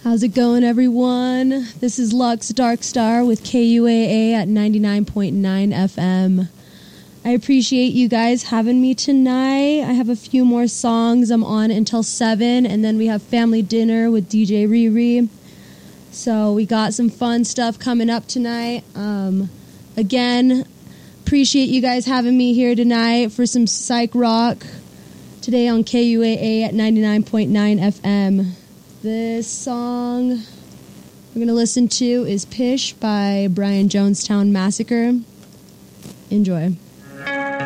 How's it going, everyone? This is Lux Dark Star with KUAA at 99.9 FM. I appreciate you guys having me tonight. I have a few more songs. I'm on until 7, and then we have family dinner with DJ Riri. So we got some fun stuff coming up tonight. Again, appreciate you guys having me here tonight for some psych rock today on KUAA at 99.9 FM. This song we're going to listen to is Pish by Brian Jonestown Massacre. Enjoy.